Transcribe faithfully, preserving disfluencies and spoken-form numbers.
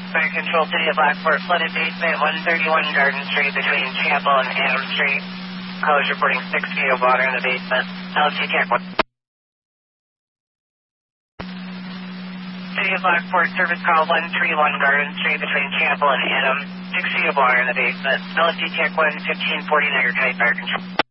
Fire Control, City of Lockport, flooded basement, one thirty-one Garden Street between Chapel and Adam Street. Callers reporting six feet of water in the basement. L T check one. City of Lockport, service call one thirty-one Garden Street between Chapel and Adam. Six feet of water in the basement. L T check one, fifteen forty Niagara County Fire Control.